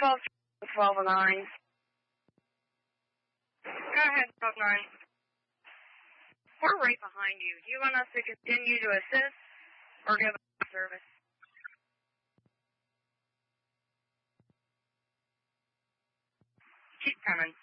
12, 1209. Go ahead, 129. We're right behind you. Do you want us to continue to assist or give us service? Keep coming.